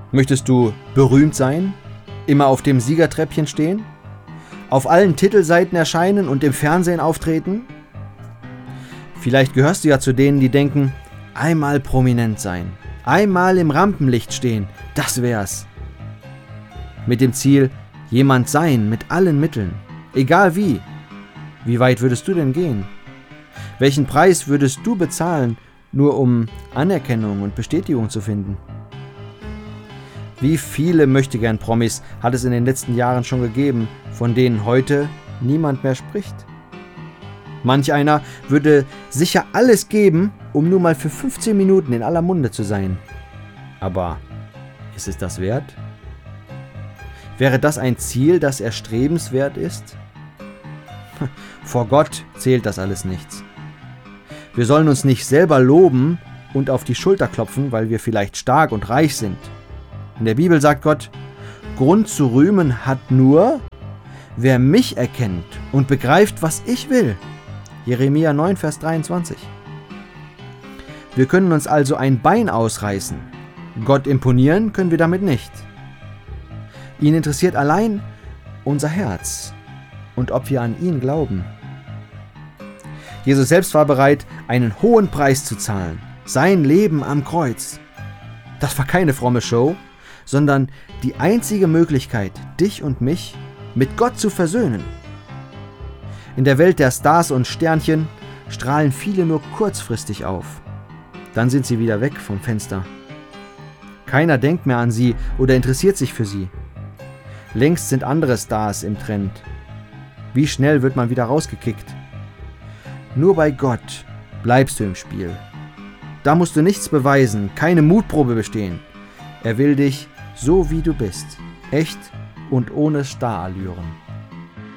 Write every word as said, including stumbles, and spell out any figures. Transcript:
Möchtest du berühmt sein? Immer auf dem Siegertreppchen stehen? Auf allen Titelseiten erscheinen und im Fernsehen auftreten? Vielleicht gehörst du ja zu denen, die denken, einmal prominent sein, einmal im Rampenlicht stehen, das wär's. Mit dem Ziel, jemand sein mit allen Mitteln, egal wie. Wie weit würdest du denn gehen? Welchen Preis würdest du bezahlen, nur um Anerkennung und Bestätigung zu finden? Wie viele Möchtegern-Promis hat es in den letzten Jahren schon gegeben, von denen heute niemand mehr spricht? Manch einer würde sicher alles geben, um nur mal für fünfzehn Minuten in aller Munde zu sein. Aber ist es das wert? Wäre das ein Ziel, das erstrebenswert ist? Vor Gott zählt das alles nichts. Wir sollen uns nicht selber loben und auf die Schulter klopfen, weil wir vielleicht stark und reich sind. In der Bibel sagt Gott, Grund zu rühmen hat nur, wer mich erkennt und begreift, was ich will. Jeremia neun, Vers dreiundzwanzig. Wir können uns also ein Bein ausreißen. Gott imponieren können wir damit nicht. Ihn interessiert allein unser Herz und ob wir an ihn glauben. Jesus selbst war bereit, einen hohen Preis zu zahlen. Sein Leben am Kreuz. Das war keine fromme Show, sondern die einzige Möglichkeit, dich und mich mit Gott zu versöhnen. In der Welt der Stars und Sternchen strahlen viele nur kurzfristig auf. Dann sind sie wieder weg vom Fenster. Keiner denkt mehr an sie oder interessiert sich für sie. Längst sind andere Stars im Trend. Wie schnell wird man wieder rausgekickt? Nur bei Gott bleibst du im Spiel. Da musst du nichts beweisen, keine Mutprobe bestehen. Er will dich so wie du bist, echt und ohne Starallüren.